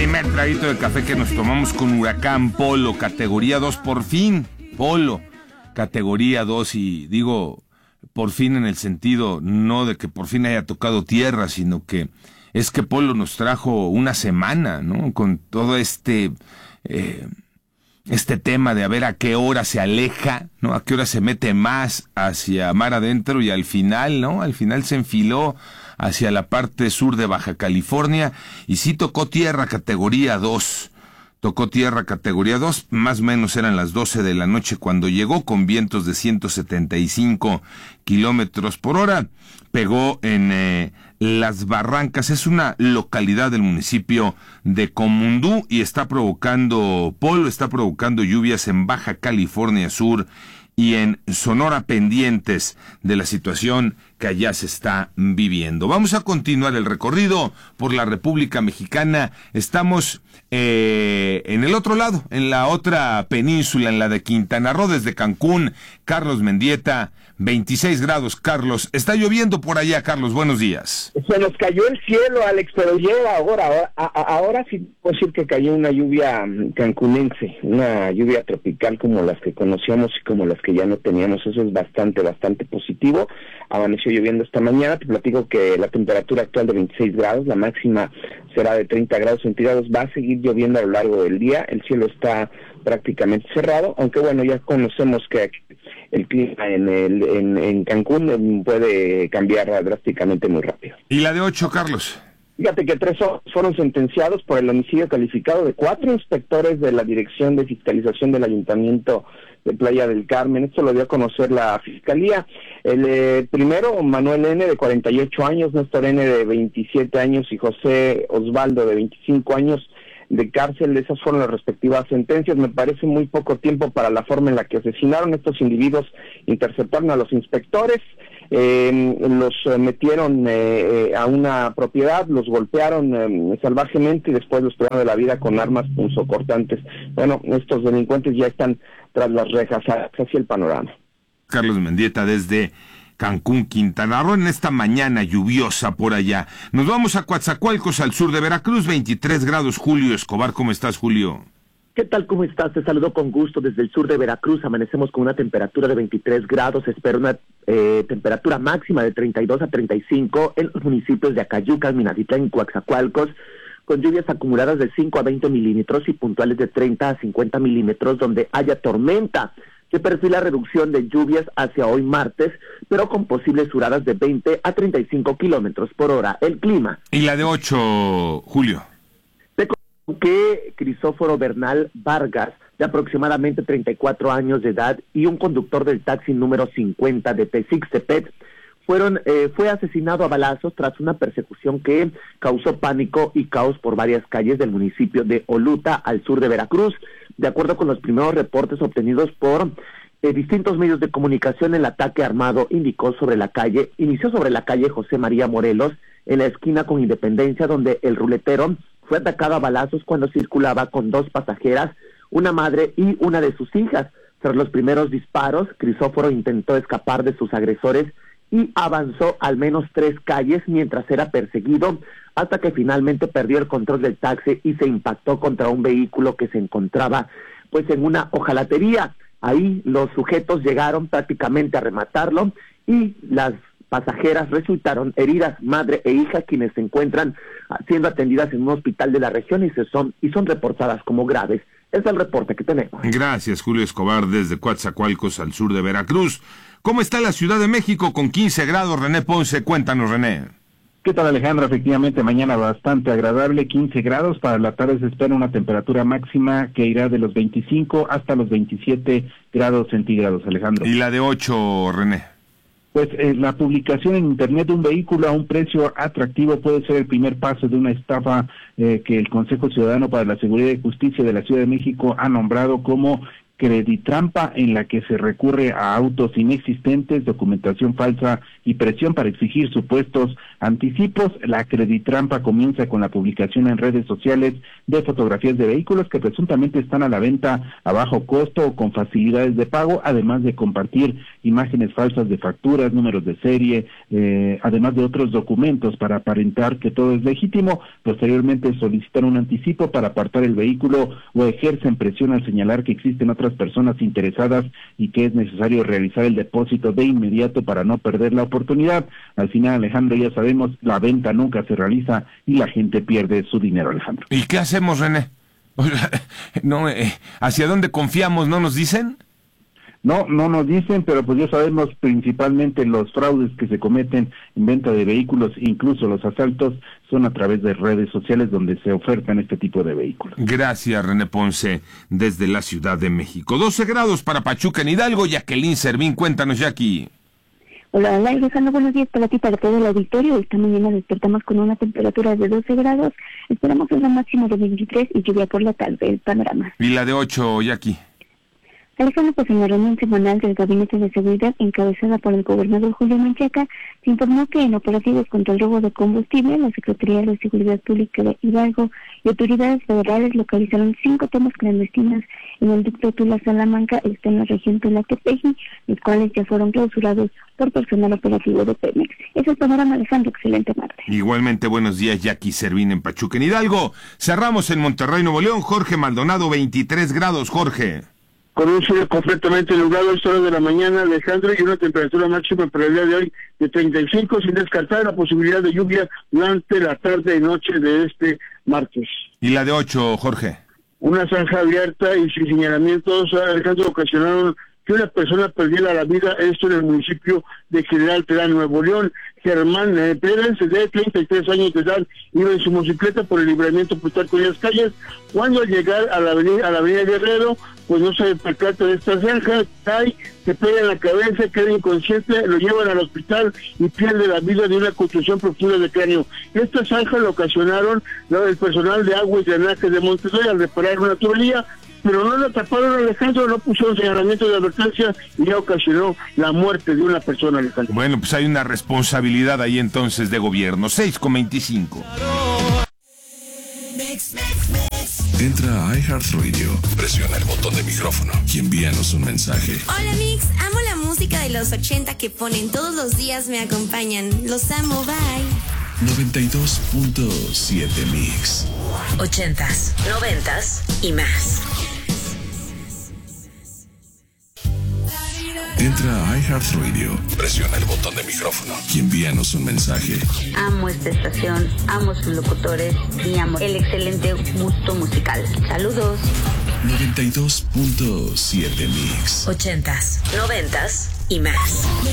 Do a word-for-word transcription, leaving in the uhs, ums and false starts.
primer traguito de café que nos tomamos con Huracán Polo, categoría dos, por fin, Polo, categoría dos, y digo por fin en el sentido no de que por fin haya tocado tierra, sino que es que Polo nos trajo una semana, ¿no? Con todo este... Eh, este tema de a ver a qué hora se aleja, ¿no? A qué hora se mete más hacia mar adentro y al final, ¿no? Al final se enfiló hacia la parte sur de Baja California y sí tocó tierra categoría dos. Tocó tierra categoría dos, más o menos eran las doce de la noche cuando llegó con vientos de ciento setenta y cinco kilómetros por hora. Pegó en eh, Las Barrancas, es una localidad del municipio de Comundú y está provocando Polo, está provocando lluvias en Baja California Sur y en Sonora, pendientes de la situación que allá se está viviendo. Vamos a continuar el recorrido por la República Mexicana. Estamos eh, en el otro lado, en la otra península, en la de Quintana Roo, desde Cancún. Carlos Mendieta, veintiséis grados, Carlos. Está lloviendo por allá, Carlos, buenos días. Se nos cayó el cielo, Alex, pero llega ahora, ahora, ahora sí puedo decir que cayó una lluvia cancunense, una lluvia tropical como las que conocíamos y como las que ya no teníamos. Eso es bastante, bastante positivo. Amaneció lloviendo esta mañana. Te platico que la temperatura actual de veintiséis grados, la máxima será de treinta grados centígrados. Va a seguir lloviendo a lo largo del día. El cielo está prácticamente cerrado, aunque bueno, ya conocemos que el clima en, el, en, en Cancún puede cambiar drásticamente muy rápido. ¿Y la de ocho, Carlos? Fíjate que tres fueron sentenciados por el homicidio calificado de cuatro inspectores de la Dirección de Fiscalización del Ayuntamiento de Playa del Carmen. Esto lo dio a conocer la Fiscalía. El eh, primero, Manuel N., de cuarenta y ocho años, Néstor N., de veintisiete años, y José Osvaldo, de veinticinco años, de cárcel. Esas fueron las respectivas sentencias. Me parece muy poco tiempo para la forma en la que asesinaron. Estos individuos interceptaron a los inspectores, eh, los eh, metieron eh, eh, a una propiedad, los golpearon eh, salvajemente y después los privaron de la vida con armas punzocortantes. Bueno, estos delincuentes ya están tras las rejas. Así el panorama. Carlos Mendieta desde Cancún, Quintana Roo, en esta mañana lluviosa por allá. Nos vamos a Coatzacoalcos, al sur de Veracruz, veintitrés grados. Julio Escobar, ¿cómo estás, Julio? ¿Qué tal? ¿Cómo estás? Te saludo con gusto desde el sur de Veracruz. Amanecemos con una temperatura de veintitrés grados. Se espera una eh, temperatura máxima de treinta y dos a treinta y cinco en los municipios de Acayucan, Minatitlán y Coatzacoalcos, con lluvias acumuladas de cinco a veinte milímetros y puntuales de treinta a cincuenta milímetros, donde haya tormenta. Se perfila reducción de lluvias hacia hoy martes, pero con posibles suradas de veinte a treinta y cinco kilómetros por hora. El clima. ¿Y la de ocho, Julio? Te cuento que Crisóforo Bernal Vargas, de aproximadamente treinta y cuatro años de edad, y un conductor del taxi número cincuenta de Texixtepec, fueron eh, fue asesinado a balazos tras una persecución que causó pánico y caos por varias calles del municipio de Oluta, al sur de Veracruz. De acuerdo con los primeros reportes obtenidos por eh, distintos medios de comunicación, el ataque armado indicó sobre la calle, inició sobre la calle José María Morelos, en la esquina con Independencia, donde el ruletero fue atacado a balazos cuando circulaba con dos pasajeras, una madre y una de sus hijas. Tras los primeros disparos, Crisóforo intentó escapar de sus agresores y avanzó al menos tres calles mientras era perseguido, hasta que finalmente perdió el control del taxi y se impactó contra un vehículo que se encontraba pues en una hojalatería. Ahí los sujetos llegaron prácticamente a rematarlo y las pasajeras resultaron heridas, madre e hija, quienes se encuentran siendo atendidas en un hospital de la región y se son y son reportadas como graves. Es el reporte que tenemos. Gracias, Julio Escobar, desde Coatzacoalcos, al sur de Veracruz. ¿Cómo está la Ciudad de México con quince grados? René Ponce, cuéntanos, René. ¿Qué tal, Alejandro? Efectivamente, mañana bastante agradable, quince grados. Para la tarde se espera una temperatura máxima que irá de los veinticinco hasta los veintisiete grados centígrados, Alejandro. ¿Y la de ocho, René? Pues eh, la publicación en Internet de un vehículo a un precio atractivo puede ser el primer paso de una estafa eh, que el Consejo Ciudadano para la Seguridad y Justicia de la Ciudad de México ha nombrado como creditrampa, en la que se recurre a autos inexistentes, documentación falsa y presión para exigir supuestos anticipos. La creditrampa comienza con la publicación en redes sociales de fotografías de vehículos que presuntamente están a la venta a bajo costo o con facilidades de pago, además de compartir imágenes falsas de facturas, números de serie, eh, además de otros documentos para aparentar que todo es legítimo. Posteriormente solicitan un anticipo para apartar el vehículo o ejercen presión al señalar que existen otras personas interesadas y que es necesario realizar el depósito de inmediato para no perder la oportunidad. Al final, Alejandro, ya sabemos, la venta nunca se realiza y la gente pierde su dinero, Alejandro. ¿Y qué hacemos, René? No, eh, ¿hacia dónde confiamos? ¿No nos dicen? No, no nos dicen, pero pues ya sabemos principalmente los fraudes que se cometen en venta de vehículos, incluso los asaltos, son a través de redes sociales donde se ofertan este tipo de vehículos. Gracias, René Ponce, desde la Ciudad de México. doce grados para Pachuca en Hidalgo. Jacqueline Servín, cuéntanos, Jackie. Hola, hola, Alejandro, buenos días para ti, para todo el auditorio. Esta mañana despertamos con una temperatura de doce grados, esperamos una máxima de veintitrés y lluvia por la tarde, el panorama. ¿Y la de ocho, Jackie? Alejandro, pues en la reunión semanal del Gabinete de Seguridad encabezada por el gobernador Julio Menchaca, se informó que en operativos contra el robo de combustible, la Secretaría de Seguridad Pública de Hidalgo y autoridades federales localizaron cinco tomas clandestinas en el ducto Tula-Salamanca, está en la región Tula-Tepeji, los cuales ya fueron clausurados por personal operativo de Pemex. Ese es el panorama, Alejandro, excelente martes. Igualmente, buenos días, Jackie Servín en Pachuca en Hidalgo. Cerramos en Monterrey, Nuevo León. Jorge Maldonado, veintitrés grados, Jorge. Con un cielo completamente nublado a esta hora de la mañana, Alejandro, y una temperatura máxima para el día de hoy de treinta y cinco, sin descartar la posibilidad de lluvia durante la tarde y noche de este martes. ¿Y la de ocho, Jorge? Una zanja abierta y sin señalamientos, Alejandro, ocasionaron que una persona perdiera la vida, esto en el municipio de General Terán, Nuevo León. Germán eh, Pérez, de treinta y tres años de edad, iba en su motocicleta por el libramiento Plutarco Díaz Calles, cuando al llegar a la avenida, a la avenida Guerrero, pues no se percata de esta zanja, cae, se pega en la cabeza, queda inconsciente, lo llevan al hospital y pierde la vida de una contusión profunda de cráneo. Esta zanja lo ocasionaron ¿no? el personal de agua y drenaje de Monterrey al reparar una tubería, pero no lo taparon, Alejandro, no pusieron señalamiento de advertencia y ya ocasionó la muerte de una persona, Alejandro. Bueno, pues hay una responsabilidad ahí entonces de gobierno. seis con veinticinco. Entra a iHeartRadio, presiona el botón de micrófono y envíanos un mensaje. Hola Mix, amo la música de los ochenta que ponen todos los días, me acompañan. Los amo, bye. noventa y dos punto siete Mix. Ochentas, noventas y más. Entra a iHeartRadio, presiona el botón de micrófono y envíanos un mensaje. Amo esta estación, amo sus locutores y amo el excelente gusto musical. Saludos. noventa y dos punto siete Mix. Ochentas, noventas y más.